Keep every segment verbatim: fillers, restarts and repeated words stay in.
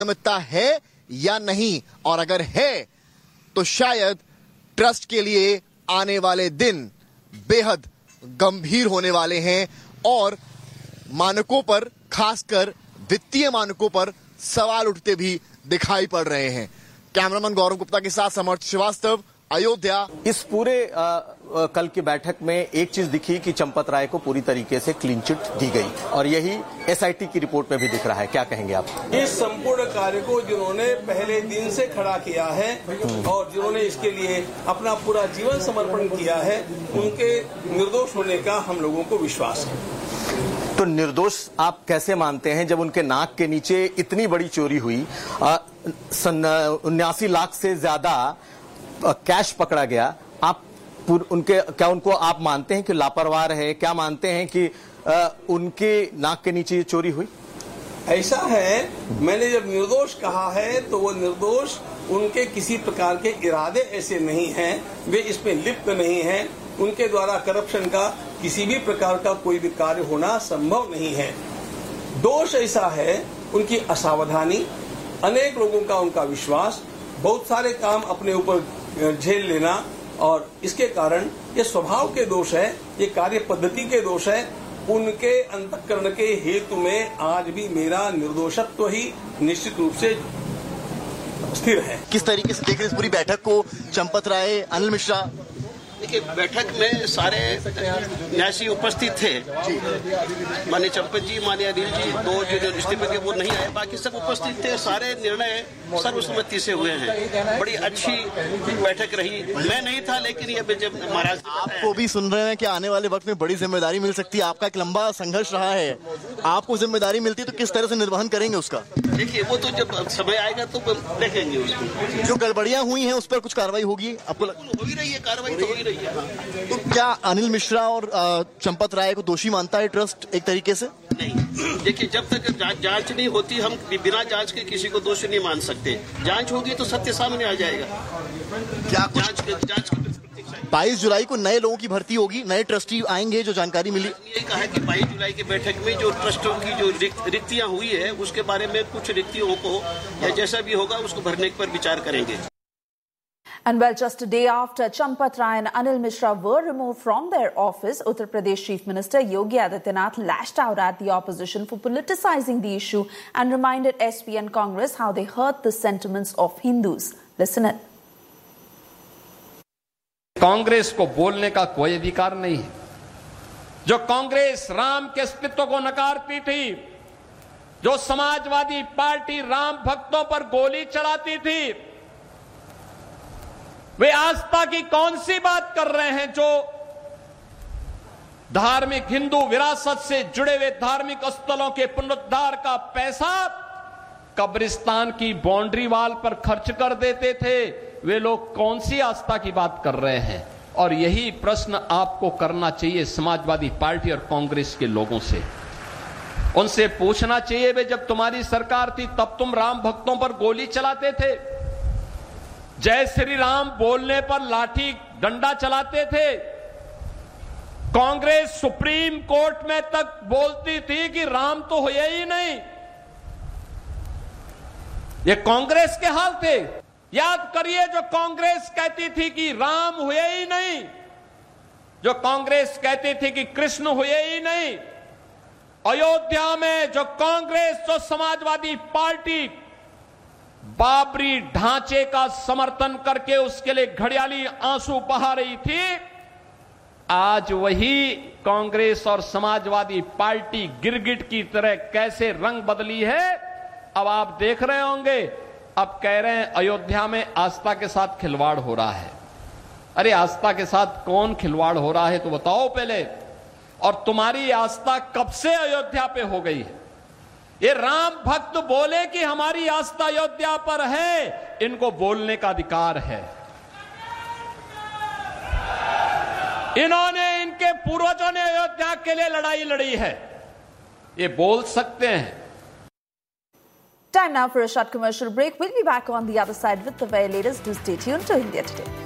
नियमितता है या नहीं, और अगर है तो शायद ट्रस्ट के लिए आने वाले दिन बेहद गंभीर होने वाले हैं और मानकों पर, खासकर वित्तीय मानकों पर सवाल उठते भी दिखाई पड़ रहे हैं। कैमरामैन गौरव गुप्ता के साथ समर्थ श्रीवास्तव, अयोध्या। इस पूरे आ, आ, कल की बैठक में एक चीज दिखी कि चंपत राय को पूरी तरीके से क्लीन चिट दी गई और यही एसआईटी की रिपोर्ट में भी दिख रहा है। क्या कहेंगे आप? इस संपूर्ण कार्य को जिन्होंने पहले दिन से खड़ा किया है और जिन्होंने इसके लिए अपना पूरा जीवन समर्पण किया है, उनके निर्दोष होने का हम लोगों को विश्वास है। तो निर्दोष आप कैसे मानते हैं जब उनके नाक के नीचे इतनी बड़ी चोरी हुई, उन्यासी लाख से ज्यादा कैश पकड़ा गया? आप उनके क्या उनको आप मानते हैं कि लापरवाह रहे? क्या मानते हैं कि आ, उनके नाक के नीचे ये चोरी हुई? ऐसा है, मैंने जब निर्दोष कहा है तो वो निर्दोष, उनके किसी प्रकार के इरादे ऐसे नहीं हैं, वे इसमें लिप्त नहीं हैं, उनके द्वारा करप्शन का किसी भी प्रकार का कोई भी कार्य होना संभव नहीं है। दोष ऐसा है उनकी असावधानी, अनेक लोगों का उनका विश्वास, बहुत सारे काम अपने ऊपर झेल लेना, और इसके कारण ये स्वभाव के दोष है, ये कार्य पद्धति के दोष है। उनके अंतःकरण के हेतु में आज भी मेरा निर्दोषत्व ही निश्चित रूप से स्थिर है। किस तरीके से देख रहे हैं इस पूरी बैठक को? चंपत राय, अनिल मिश्रा। देखिए, बैठक में सारे न्यासी उपस्थित थे। माननीय चंपत जी, माननीय अनिल जी, दो जो इस्तीफे के वो नहीं आए, बाकी सब उपस्थित थे। सारे निर्णय सर्वसम्मति से हुए हैं। बड़ी अच्छी बैठक रही। मैं नहीं था, लेकिन ये जब महाराज आपको भी सुन रहे हैं कि आने वाले वक्त में बड़ी जिम्मेदारी मिल सकती है। आपका एक लंबा संघर्ष रहा है, आपको जिम्मेदारी मिलती है तो किस तरह से निर्वहन करेंगे उसका? देखिए, वो तो जब समय आएगा तो देखेंगे उसको। जो गड़बड़ियां हुई हैं उस पर कुछ कार्रवाई होगी? आपको हो ही रही है कार्रवाई, तो हो ही रही है। तो क्या अनिल मिश्रा और चंपत राय को दोषी मानता है ट्रस्ट एक तरीके से? नहीं, देखिए, जब तक जा, जांच नहीं होती, हम बिना जांच के किसी को दोषी नहीं मान सकते। जांच होगी तो सत्य सामने आ जाएगा। क्या कुछ जांच के, जांच की बाईस जुलाई को नए लोगों की भर्ती होगी, नए ट्रस्टी आएंगे, जो जानकारी मिली? यही कहा कि बाईस जुलाई की बैठक में जो ट्रस्टों की जो रिक्तियां हुई है, उसके बारे में कुछ रिक्तियों को या जैसा भी होगा उसको भरने पर विचार करेंगे। And well, just a day after Champat Rai and Anil Mishra were removed from their office, Uttar Pradesh Chief Minister Yogi Adityanath lashed out at the opposition for politicizing the issue and reminded S P and Congress how they hurt the sentiments of Hindus. Listen in. Congress को बोलने का कोई अधिकार नहीं है। जो कांग्रेस राम के अस्तित्व को नकारती थी, जो समाजवादी पार्टी राम भक्तों पर गोली चलाती थी, वे आस्था की कौन सी बात कर रहे हैं? जो धार्मिक हिंदू विरासत से जुड़े हुए धार्मिक स्थलों के पुनरुद्धार का पैसा कब्रिस्तान की बाउंड्री वाल पर खर्च कर देते थे, वे लोग कौन सी आस्था की बात कर रहे हैं? और यही प्रश्न आपको करना चाहिए समाजवादी पार्टी और कांग्रेस के लोगों से। उनसे पूछना चाहिए, वे जब तुम्हारी सरकार थी तब तुम राम भक्तों पर गोली चलाते थे, जय श्री राम बोलने पर लाठी डंडा चलाते थे, कांग्रेस सुप्रीम कोर्ट में तक बोलती थी कि राम तो हुए ही नहीं। ये कांग्रेस के हाल थे। याद करिए, जो कांग्रेस कहती थी कि राम हुए ही नहीं, जो कांग्रेस कहती थी कि कृष्ण हुए ही नहीं, अयोध्या में जो कांग्रेस, जो समाजवादी पार्टी बाबरी ढांचे का समर्थन करके उसके लिए घड़ियाली आंसू बहा रही थी, आज वही कांग्रेस और समाजवादी पार्टी गिरगिट की तरह कैसे रंग बदली है, अब आप देख रहे होंगे। अब कह रहे हैं अयोध्या में आस्था के साथ खिलवाड़ हो रहा है। अरे आस्था के साथ कौन खिलवाड़ हो रहा है तो बताओ पहले। और तुम्हारी आस्था कब से अयोध्या पे हो गई है? ये राम भक्त बोले कि हमारी आस्था अयोध्या पर है, इनको बोलने का अधिकार है। इन्होंने, इनके पूर्वजों ने अयोध्या के लिए लड़ाई लड़ी है, ये बोल सकते हैं। Time now for a short commercial break. We'll be back on the other side with the very latest. Do stay tuned to India Today.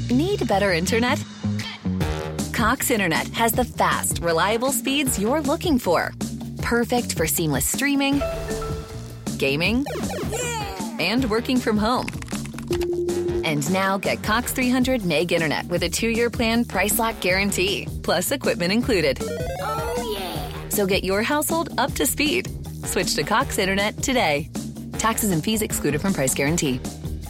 Need better internet? Cox Internet has the fast, reliable speeds you're looking for. Perfect for seamless streaming, gaming, and working from home. And now get Cox three hundred meg internet with a two-year plan price lock guarantee, plus equipment included. Oh, yeah. So get your household up to speed. Switch to Cox Internet today. Taxes and fees excluded from price guarantee.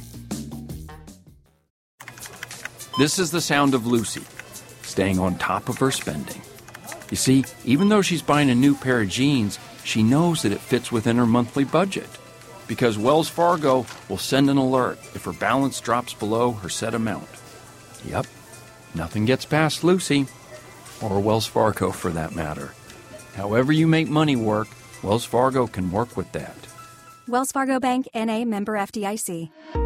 This is the sound of Lucy, staying on top of her spending. You see, even though she's buying a new pair of jeans, she knows that it fits within her monthly budget. Because Wells Fargo will send an alert if her balance drops below her set amount. Yep, nothing gets past Lucy, or Wells Fargo for that matter. However you make money work, Wells Fargo can work with that. Wells Fargo Bank, N A, member F D I C.